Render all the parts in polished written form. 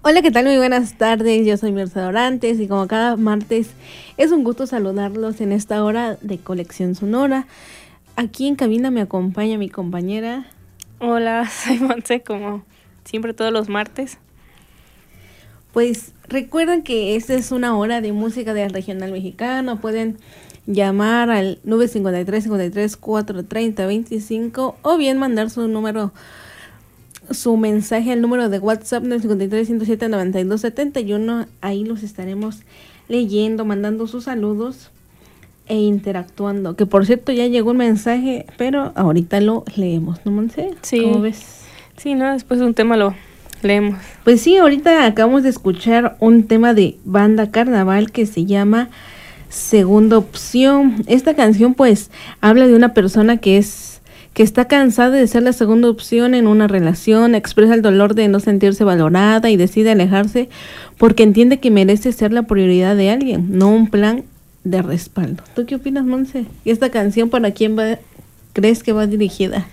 Hola, ¿qué tal? Muy buenas tardes, yo soy Mirza Dorantes y como cada martes es un gusto saludarlos en esta hora de Colección Sonora. Aquí en cabina me acompaña mi compañera. Hola, soy Monse, como siempre todos los martes. Pues recuerden que esta es una hora de música del regional mexicano, pueden llamar al 953-53-430-25 o bien mandar su mensaje al número de WhatsApp 953-107-9271. Ahí los estaremos leyendo, mandando sus saludos e interactuando. Que por cierto ya llegó un mensaje, pero ahorita lo leemos, ¿no, Monse? Sí. ¿Cómo ves? Sí, ¿no? Después de un tema lo leemos. Pues sí, ahorita acabamos de escuchar un tema de Banda Carnaval que se llama Segunda Opción. Esta canción pues habla de una persona que está cansada de ser la segunda opción en una relación, expresa el dolor de no sentirse valorada y decide alejarse porque entiende que merece ser la prioridad de alguien, no un plan de respaldo. ¿Tú qué opinas, Monse? ¿Y esta canción para quién crees que va dirigida?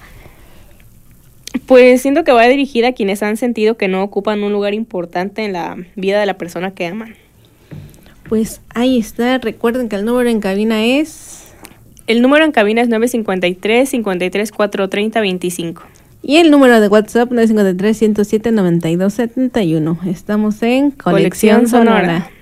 Pues siento que va dirigida a quienes han sentido que no ocupan un lugar importante en la vida de la persona que aman. Pues ahí está, recuerden que el número en cabina es... El número en cabina es 953-53-430-25. Y el número de WhatsApp 953-107-9271. Estamos en Colección Sonora.